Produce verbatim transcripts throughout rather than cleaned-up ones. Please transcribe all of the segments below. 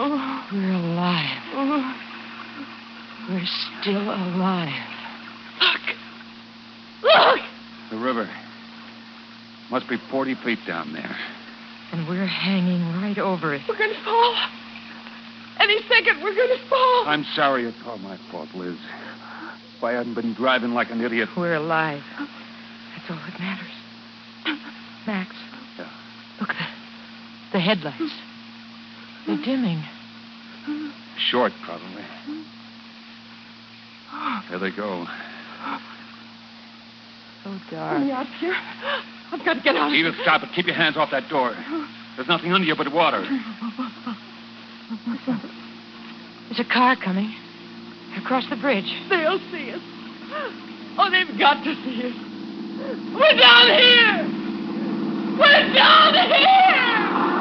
Oh. We're alive. Oh. We're still alive. Look! Look! The river. Must be forty feet down there. And we're hanging right over it. We're going to fall. Any second, we're going to fall. I'm sorry it's all my fault, Liz. If I hadn't been driving like an idiot. We're alive. That's all that matters. Max. Yeah. Look, the, the headlights. They're dimming. Short, probably. There they go. So dark. Let me out here. I've got to get out of here. Edith, stop it. Keep your hands off that door. There's nothing under you but water. There's a car coming. Across the bridge. They'll see us. Oh, they've got to see us. We're down here! We're down here!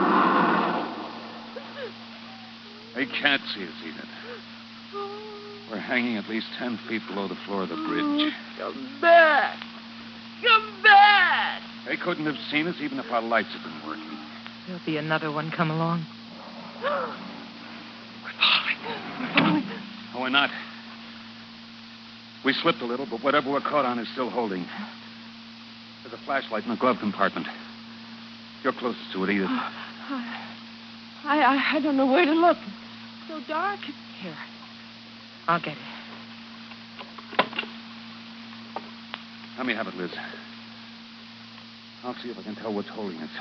They can't see us, Edith. We're hanging at least ten feet below the floor of the bridge. Come back! Come back! They couldn't have seen us even if our lights had been working. There'll be another one come along. We're falling. We're falling. No, we're not. We slipped a little, but whatever we're caught on is still holding. There's a flashlight in the glove compartment. You're closest to it, Edith. Oh, I, I, I don't know where to look. It's so dark. Here. I'll get it. Let me have it, Liz. I'll see if I can tell what's holding us.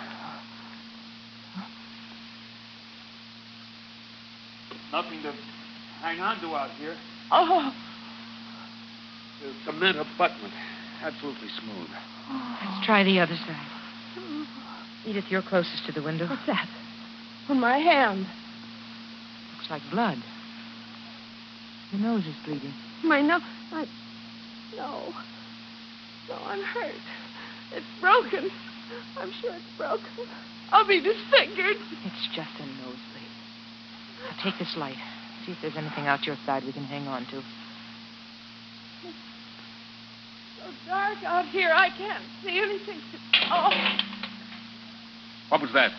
Nothing to hang on to out here. Oh. The cement abutment. Absolutely smooth. Let's try the other side. Edith, you're closest to the window. What's that? On my hand. Looks like blood. Your nose is bleeding. My nose. I... No. No, I'm hurt. It's broken. I'm sure it's broken. I'll be disfigured. It's just a nosebleed. Now take this light. See if there's anything out your side we can hang on to. It's so dark out here. I can't see anything. Oh. What was that?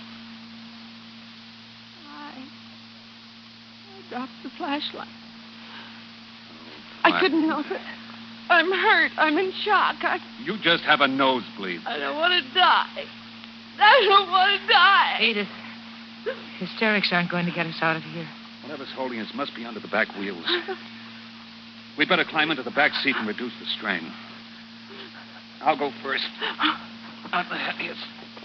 I... I dropped the flashlight. Oh, I couldn't help it. I'm hurt. I'm in shock. I... You just have a nosebleed. I don't want to die. I don't want to die. Edith, hysterics aren't going to get us out of here. Whatever's holding us must be under the back wheels. We'd better climb into the back seat and reduce the strain. I'll go first. I'm the heaviest.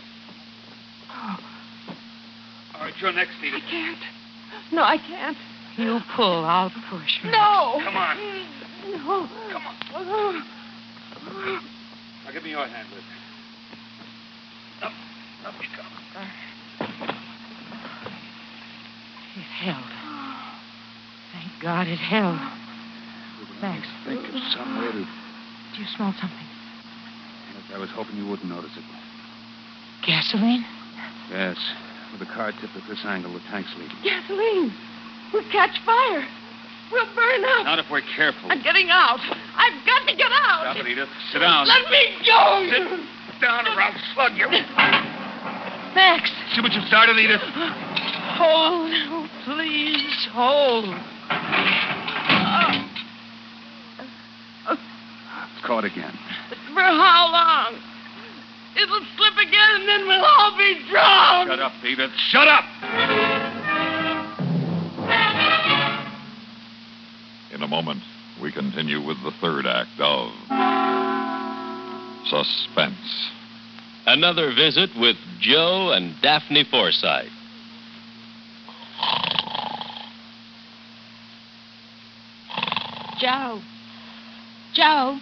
All right, you're next, Edith. I can't. No, I can't. You pull, I'll push. No. Come on. No. Come on. Now, give me your hand, Liz. Up, up you come. It held. Thank God it held. Max. Think of some way to... Do you smell something? Yes, I was hoping you wouldn't notice it. Gasoline? Yes. With the car tipped at this angle, the tank's leaking. Gasoline. We'll catch fire. We'll burn up. Not if we're careful. I'm getting out. I've got to get out. Stop it, Edith. Sit down. Let me go. Sit down or I'll slug you. Max. See what you started, Edith? Hold. Oh, please, hold. It's caught again. For how long? It'll slip again and then we'll all be drowned. Shut up, Edith. Shut up! In a moment, we continue with the third act of Suspense. Another visit with Joe and Daphne Forsythe. Joe. Joe.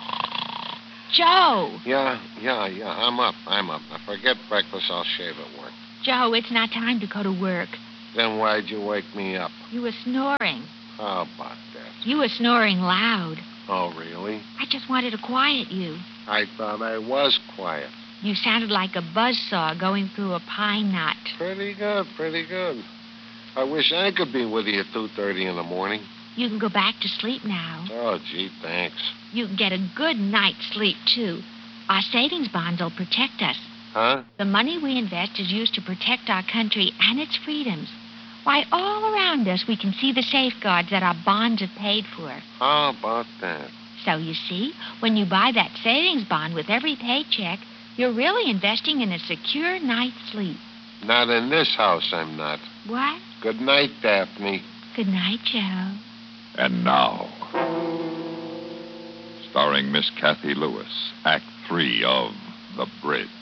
Joe. Yeah, yeah, yeah. I'm up. I'm up. Now, forget breakfast. I'll shave at work. Joe, it's not time to go to work. Then why'd you wake me up? You were snoring. How about that? You were snoring loud. Oh, really? I just wanted to quiet you. I thought I was quiet. You sounded like a buzzsaw going through a pine knot. Pretty good, pretty good. I wish I could be with you at two thirty in the morning. You can go back to sleep now. Oh, gee, thanks. You can get a good night's sleep, too. Our savings bonds will protect us. Huh? The money we invest is used to protect our country and its freedoms. Why, all around us we can see the safeguards that our bonds have paid for. How about that? So, you see, when you buy that savings bond with every paycheck, you're really investing in a secure night's sleep. Not in this house, I'm not. What? Good night, Daphne. Good night, Joe. And now, starring Miss Kathy Lewis, Act Three of The Bridge.